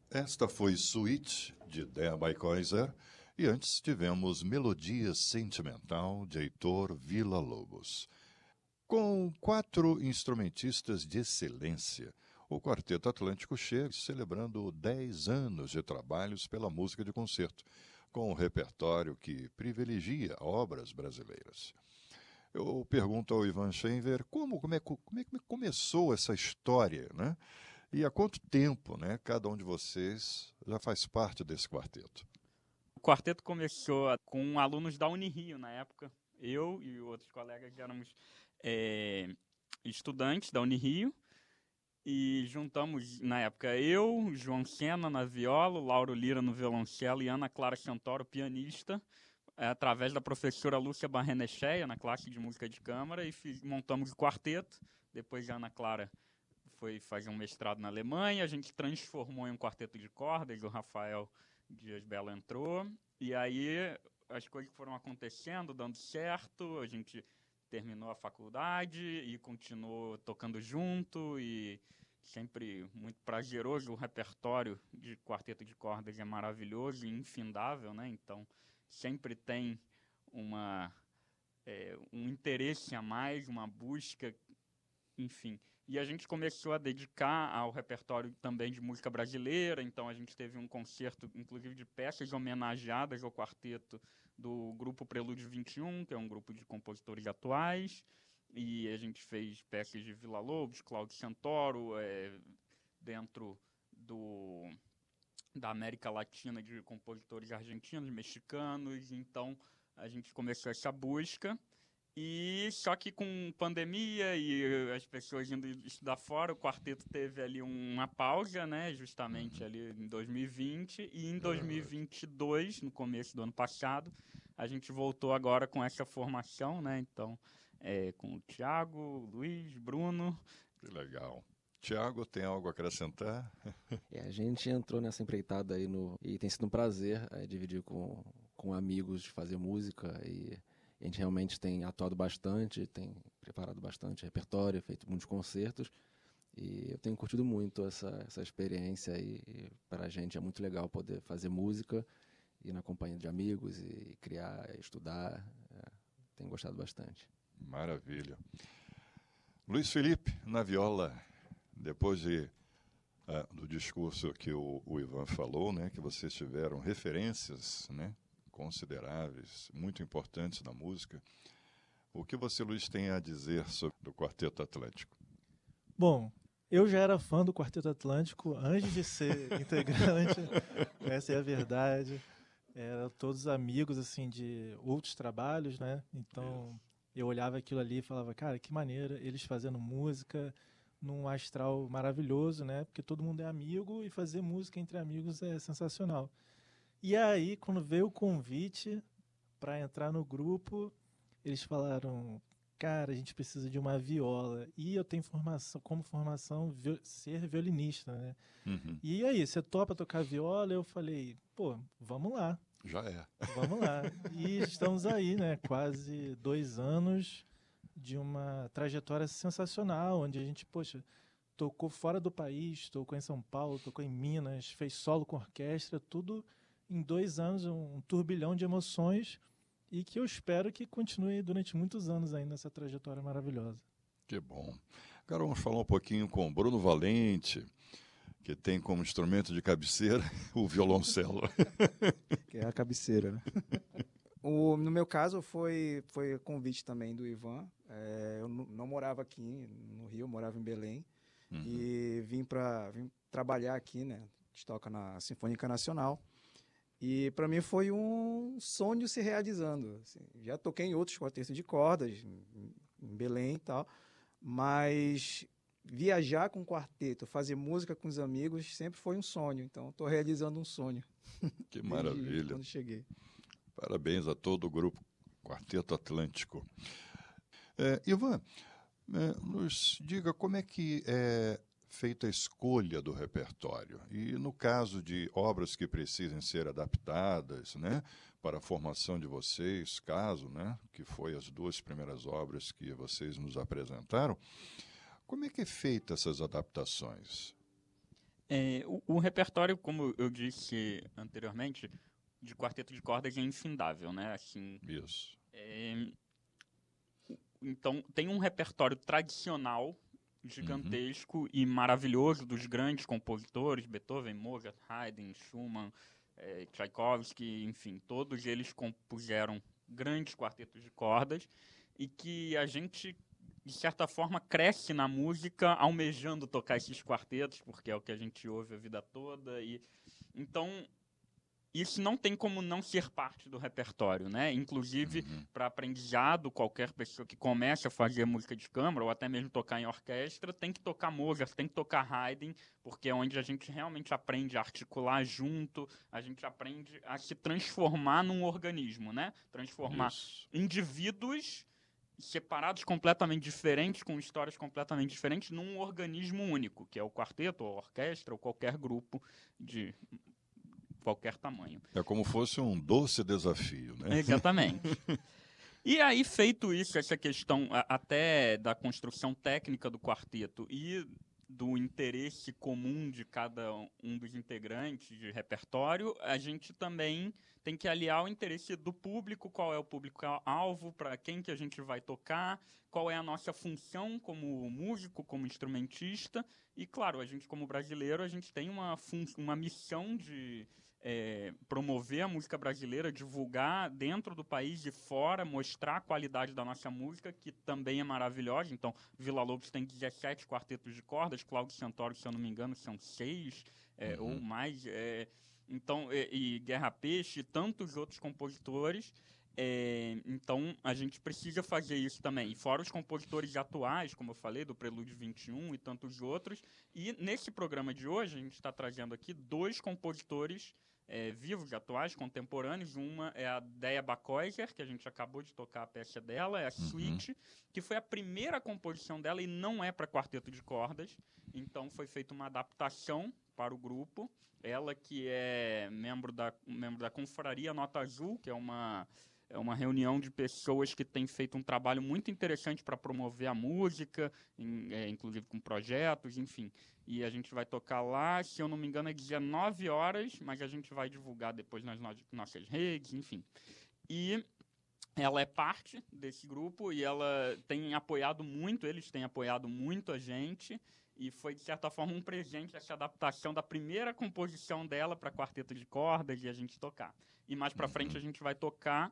Esta foi Suite, de Dea Baicoiser, e antes tivemos Melodia Sentimental, de Heitor Villa-Lobos. Com 4 instrumentistas de excelência, o Quarteto Atlântico chega celebrando 10 anos de trabalhos pela música de concerto, com um repertório que privilegia obras brasileiras. Eu pergunto ao Ivan Schenver como é que começou essa história, né? E há quanto tempo, né, cada um de vocês já faz parte desse quarteto? O quarteto começou com alunos da Unirio na época. Eu e outros colegas éramos estudantes da Unirio e juntamos, na época, eu, João Sena na viola, Lauro Lira no violoncelo e Ana Clara Santoro, pianista, através da professora Lúcia Barrenecheia, na classe de música de câmara, e montamos o quarteto. Depois a Ana Clara foi fazer um mestrado na Alemanha, a gente transformou em um quarteto de cordas, o Rafael Dias Belo entrou, e aí as coisas foram acontecendo, dando certo, a gente terminou a faculdade e continuou tocando junto, e sempre muito prazeroso. O repertório de quarteto de cordas é maravilhoso e infindável, né? Então sempre tem um interesse a mais, uma busca, enfim. E a gente começou a dedicar ao repertório também de música brasileira, então a gente teve um concerto, inclusive, de peças homenageadas ao quarteto do grupo Prelúdio 21, que é um grupo de compositores atuais, e a gente fez peças de Villa-Lobos, Cláudio Santoro, dentro da América Latina, de compositores argentinos, mexicanos, então a gente começou essa busca. E só que com pandemia e as pessoas indo estudar fora, o quarteto teve ali uma pausa, né? Justamente ali em 2020. E em 2022, no começo do ano passado, a gente voltou agora com essa formação, né? Então, com o Thiago, Luiz, Bruno. Que legal. Tiago, tem algo a acrescentar? A gente entrou nessa empreitada aí e tem sido um prazer dividir com amigos de fazer música, e a gente realmente tem atuado bastante, tem preparado bastante repertório, feito muitos concertos, e eu tenho curtido muito essa experiência, e para a gente é muito legal poder fazer música, ir na companhia de amigos e criar, estudar. Tenho gostado bastante. Maravilha. Luiz Felipe, na viola, depois do discurso que o Ivan falou, né, que vocês tiveram referências, né, consideráveis, muito importantes na música, o que você, Luiz, tem a dizer sobre o Quarteto Atlântico? Bom, eu já era fã do Quarteto Atlântico antes de ser integrante, essa é a verdade. Eram todos amigos assim de outros trabalhos, né? Então eu olhava aquilo ali e falava, cara, que maneira, eles fazendo música num astral maravilhoso, né? Porque todo mundo é amigo e fazer música entre amigos é sensacional. E aí, quando veio o convite para entrar no grupo, eles falaram, cara, a gente precisa de uma viola. E eu tenho como formação ser violinista, né? Uhum. E aí, você topa tocar viola? Eu falei, pô, vamos lá. Já é. Vamos lá. E estamos aí, né? Quase 2 anos de uma trajetória sensacional, onde a gente, poxa, tocou fora do país, tocou em São Paulo, tocou em Minas, fez solo com orquestra, tudo em 2 anos, um turbilhão de emoções, e que eu espero que continue durante muitos anos ainda essa trajetória maravilhosa. Que bom. Agora vamos falar um pouquinho com o Bruno Valente, que tem como instrumento de cabeceira o violoncelo. Que é a cabeceira, né? No meu caso, foi convite também do Ivan. Eu não morava aqui no Rio, eu morava em Belém. Uhum. E vim trabalhar aqui, né? A gente toca na Sinfônica Nacional. E para mim foi um sonho se realizando. Assim, já toquei em outros quartetos de cordas, em Belém e tal, mas viajar com quarteto, fazer música com os amigos, sempre foi um sonho. Então, estou realizando um sonho. Que maravilha. Desde quando cheguei. Parabéns a todo o grupo Quarteto Atlântico. Ivan, nos diga como é que é feita a escolha do repertório. E no caso de obras que precisem ser adaptadas, né, para a formação de vocês, caso, né, que foi as 2 primeiras obras que vocês nos apresentaram, como é que é feita essas adaptações? O repertório, como eu disse anteriormente, de quarteto de cordas é infindável, né? Assim, Isso. então, tem um repertório tradicional, gigantesco e maravilhoso dos grandes compositores, Beethoven, Mozart, Haydn, Schumann, Tchaikovsky, enfim, todos eles compuseram grandes quartetos de cordas e que a gente, de certa forma, cresce na música almejando tocar esses quartetos, porque é o que a gente ouve a vida toda. Então, isso não tem como não ser parte do repertório, né? Inclusive, para aprendizado, qualquer pessoa que comece a fazer música de câmara, ou até mesmo tocar em orquestra, tem que tocar Mozart, tem que tocar Haydn, porque é onde a gente realmente aprende a articular junto, a gente aprende a se transformar num organismo, né? Transformar indivíduos separados completamente diferentes, com histórias completamente diferentes, num organismo único, que é o quarteto, ou a orquestra, ou qualquer grupo de qualquer tamanho. É como fosse um doce desafio, né? Exatamente. E aí, feito isso, essa questão até da construção técnica do quarteto e do interesse comum de cada um dos integrantes de repertório, a gente também tem que aliar o interesse do público, qual é o público-alvo, para quem que a gente vai tocar, qual é a nossa função como músico, como instrumentista. E, claro, a gente, como brasileiro, a gente tem uma missão de promover a música brasileira, divulgar dentro do país e fora, mostrar a qualidade da nossa música, que também é maravilhosa. Então, Villa Lobos tem 17 quartetos de cordas, Cláudio Santoro, se eu não me engano, são 6 ou mais. Então, e Guerra Peixe e tantos outros compositores. Então, a gente precisa fazer isso também. E fora os compositores atuais, como eu falei, do Prelúdio 21 e tantos outros. E nesse programa de hoje, a gente está trazendo aqui 2 compositores vivos, atuais, contemporâneos. Uma é a Déia Bacoiser, que a gente acabou de tocar a peça dela, é a Suite, que foi a primeira composição dela e não é para quarteto de cordas. Então, foi feita uma adaptação para o grupo. Ela que é membro da Confraria Nota Azul, que é uma reunião de pessoas que têm feito um trabalho muito interessante para promover a música, inclusive com projetos, enfim. E a gente vai tocar lá, se eu não me engano, é 19 horas, mas a gente vai divulgar depois nas nossas redes, enfim. E ela é parte desse grupo e ela tem apoiado muito, eles têm apoiado muito a gente. E foi, de certa forma, um presente essa adaptação da primeira composição dela para quarteto de cordas e a gente tocar. E mais para frente a gente vai tocar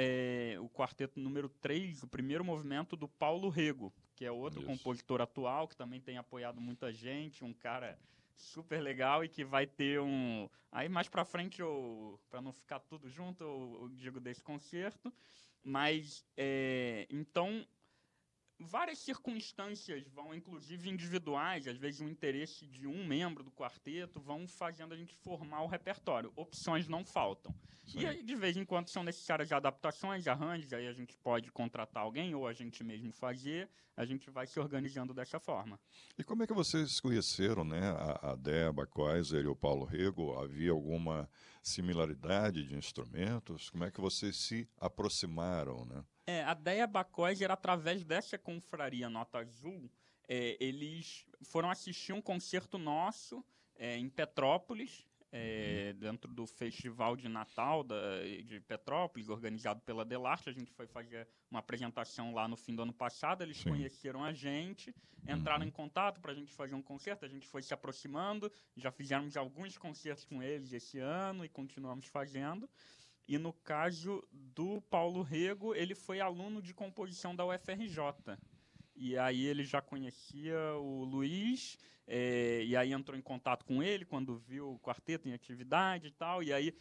o quarteto número 3, o primeiro movimento do Paulo Rego, que é outro compositor atual, que também tem apoiado muita gente, um cara super legal e que vai ter um... Aí mais para frente, para não ficar tudo junto, eu digo desse concerto. Mas, então... várias circunstâncias vão, inclusive individuais, às vezes o interesse de um membro do quarteto, vão fazendo a gente formar o repertório. Opções não faltam. Sim. E aí, de vez em quando, são necessárias adaptações, arranjos, aí a gente pode contratar alguém ou a gente mesmo fazer, a gente vai se organizando dessa forma. E como é que vocês conheceram, né, a Déia Bacoiser e o Paulo Rego? Havia alguma similaridade de instrumentos? Como é que vocês se aproximaram, né? A Déia Bacoiser, através dessa confraria Nota Azul, eles foram assistir um concerto nosso em Petrópolis, dentro do Festival de Natal de Petrópolis, organizado pela Delarte. A gente foi fazer uma apresentação lá no fim do ano passado, eles conheceram a gente, entraram em contato para a gente fazer um concerto, a gente foi se aproximando, já fizemos alguns concertos com eles esse ano e continuamos fazendo. E no caso do Paulo Rego, ele foi aluno de composição da UFRJ. E aí ele já conhecia o Luiz, e aí entrou em contato com ele quando viu o quarteto em atividade e tal. E aí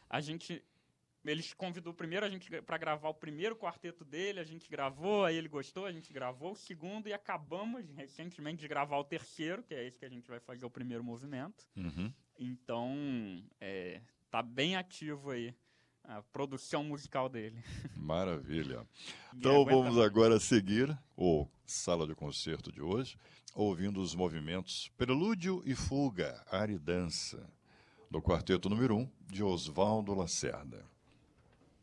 eles convidou primeiro a gente para gravar o primeiro quarteto dele, a gente gravou, aí ele gostou, a gente gravou o segundo e acabamos recentemente de gravar o terceiro, que é esse que a gente vai fazer o primeiro movimento. Então, tá bem ativo aí a produção musical dele. Maravilha. Então vamos agora seguir o Sala de Concerto de hoje, ouvindo os movimentos Prelúdio e Fuga, Aridança, do quarteto número 1, de Oswaldo Lacerda.